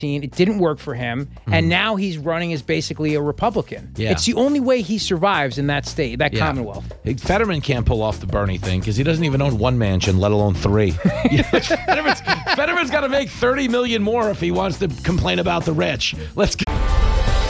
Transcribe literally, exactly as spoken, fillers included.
It didn't work for him, mm. and now he's running as basically a Republican. Yeah. It's the only way he survives in that state, that yeah. Commonwealth. Fetterman can't pull off the Bernie thing because he doesn't even own one mansion, let alone three. Fetterman's, Fetterman's got to make thirty million dollars more if he wants to complain about the rich. Let's go.